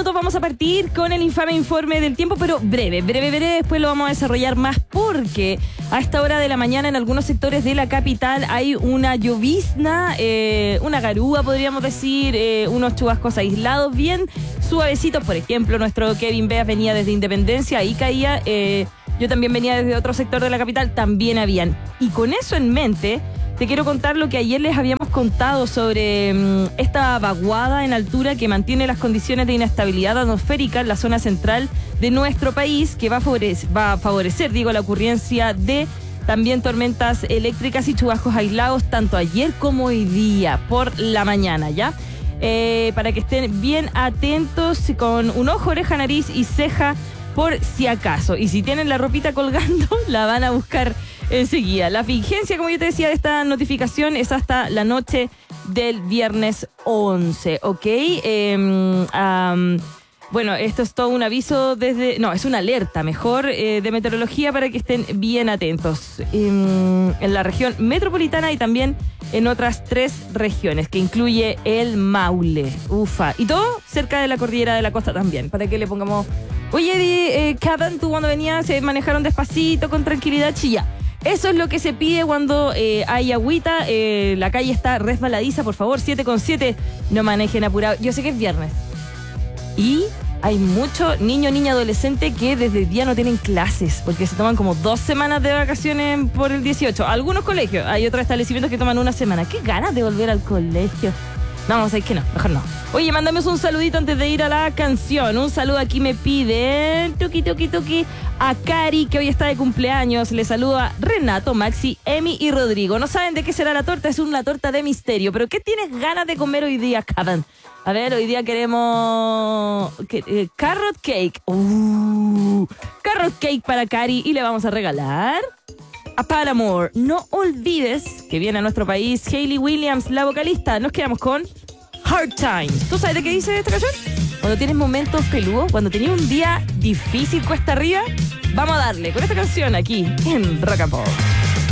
minutos vamos a partir con el infame informe del tiempo, pero breve. Después lo vamos a desarrollar más porque a esta hora de la mañana en algunos sectores de la capital hay una llovizna, una garúa podríamos decir, unos chubascos aislados bien suavecitos. Por ejemplo, nuestro Kevin Beas venía desde Independencia, ahí caía. Yo también venía desde otro sector de la capital, también habían. Y con eso en mente, te quiero contar lo que ayer les habíamos contado sobre esta vaguada en altura que mantiene las condiciones de inestabilidad atmosférica en la zona central de nuestro país, que va a favorecer, la ocurrencia de también tormentas eléctricas y chubascos aislados, tanto ayer como hoy día, por la mañana, ¿ya? Para que estén bien atentos, con un ojo, oreja, nariz y ceja, por si acaso. Y si tienen la ropita colgando, la van a buscar enseguida. La vigencia, como yo te decía, de esta notificación es hasta la noche del viernes 11, ¿ok? Bueno, esto es todo un aviso es una alerta, mejor, de meteorología para que estén bien atentos. En la región metropolitana y también en otras 3 regiones, que incluye el Maule. Ufa. Y todo cerca de la cordillera de la costa también, para que le pongamos... Oye, Eddie, Kevin, tú cuando venías se manejaron despacito, con tranquilidad, chilla. Eso es lo que se pide cuando hay agüita. La calle está resbaladiza, por favor, 7:7. No manejen apurado. Yo sé que es viernes. Y hay mucho niño, niña, adolescente que desde el día no tienen clases porque se toman como 2 semanas de vacaciones por el 18. Algunos colegios, hay otros establecimientos que toman 1 semana. ¿Qué ganas de volver al colegio? No, sabes que no, mejor no. Oye, mándame un saludito antes de ir a la canción. Un saludo aquí me piden tuki a Cari, que hoy está de cumpleaños. Le saluda Renato, Maxi, Emi y Rodrigo. No saben de qué será la torta, es una torta de misterio. ¿Pero qué tienes ganas de comer hoy día, Kevin? A ver, hoy día queremos carrot cake. Carrot cake para Cari y le vamos a regalar a Paramore. No olvides que viene a nuestro país Hayley Williams, la vocalista. Nos quedamos con Hard Times. ¿Tú sabes de qué dice esta canción? Cuando tienes momentos peludos, cuando tenías un día difícil cuesta arriba, vamos a darle con esta canción aquí en Rock and Pop.